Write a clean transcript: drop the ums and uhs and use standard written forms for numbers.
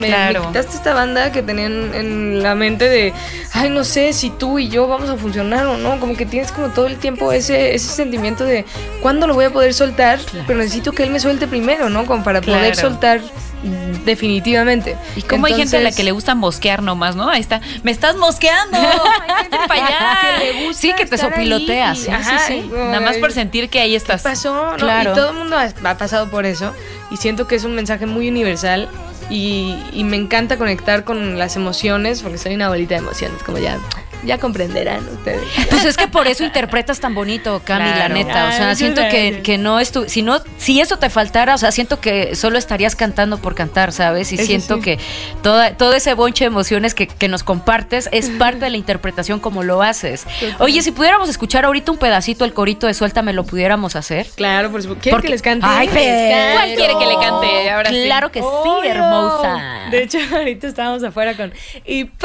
Me quitaste esta banda que tenían en la mente de, ay, no sé si tú y yo vamos a funcionar o no, como que tienes como todo el tiempo ese sentimiento de ¿cuándo lo voy a poder soltar? Pero necesito que él me suelte primero, ¿no? Como para poder soltar definitivamente. Y como hay gente a la que le gusta mosquear nomás, ¿no? Ahí está, me estás mosqueando, para allá. Sí, que te sopiloteas. Sí. Nada más por sentir que ahí estás. ¿Qué pasó? Claro. Y todo el mundo ha pasado por eso y siento que es un mensaje muy universal. Y me encanta conectar con las emociones porque soy una bolita de emociones, como ya comprenderán ustedes. Pues es que por eso interpretas tan bonito, Cami, la neta. O sea, siento que no es tu... Si eso te faltara, o sea, siento que solo estarías cantando por cantar, ¿sabes? Y eso siento que todo ese bonche de emociones que nos compartes es parte de la interpretación como lo haces. Oye, si pudiéramos escuchar ahorita un pedacito el corito de Suéltame, ¿lo pudiéramos hacer? Claro, por supuesto. ¿Quieren que les cante? Ay, ¿Cuál quiere que le cante? Ahora claro que sí, hermosa. De hecho, ahorita estábamos afuera con...